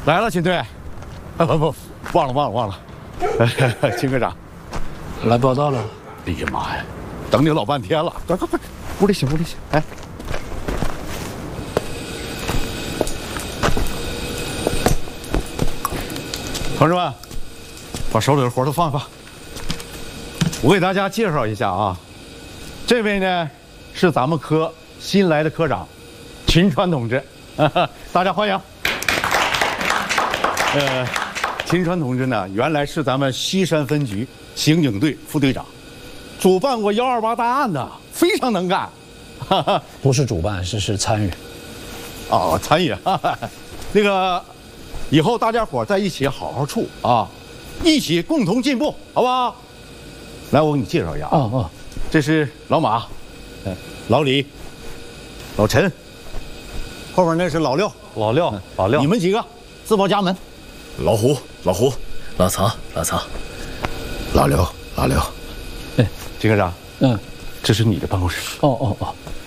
来了，秦队。啊不，忘了。秦科长， 来报道了。 哎呀妈呀，等你老半天了。快，屋里请。哎，同志们，把手里的活都放一放。我给大家介绍一下啊，这位呢是咱们科新来的科长秦川同志，大家欢迎。秦川同志呢，原来是咱们西山分局刑警队副队长，主办过128大案的，非常能干。 不是主办，是参与。 哦，参与。那个，以后大家伙在一起好好处啊，一起共同进步，好不好？来，我给你介绍一下啊。这是老马，老李，老陈，后面那是老廖，你们几个自报家门。 老虎，老曹， 老刘，哎，金科长，这是你的办公室。 哦，